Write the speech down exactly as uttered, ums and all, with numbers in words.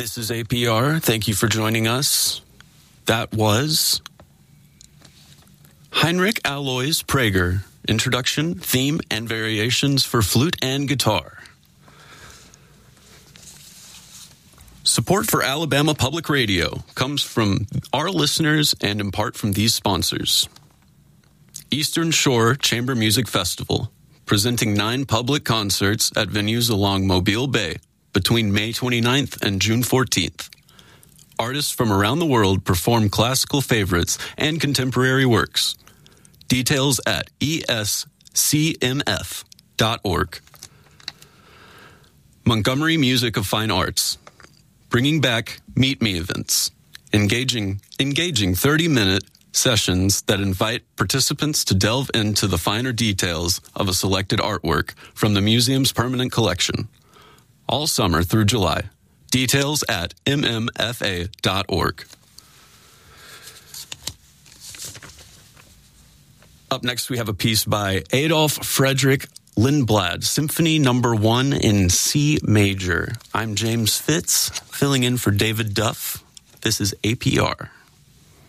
This is A P R. Thank you for joining us. That was Heinrich Alois Prager, Introduction, Theme, and Variations for Flute and Guitar. Support for Alabama Public Radio comes from our listeners and in part from these sponsors. Eastern Shore Chamber Music Festival, presenting nine public concerts at venues along Mobile Bay between May twenty-ninth and June fourteenth. Artists from around the world perform classical favorites and contemporary works. Details at E S C M F dot org. Montgomery Music of Fine Arts, bringing back Meet Me events, engaging engaging thirty-minute sessions that invite participants to delve into the finer details of a selected artwork from the museum's permanent collection. All summer through July. Details at M M F A dot org. Up next, we have a piece by Adolf Frederick Lindblad, Symphony Number One in C Major. I'm James Fitz, filling in for David Duff. This is A P R.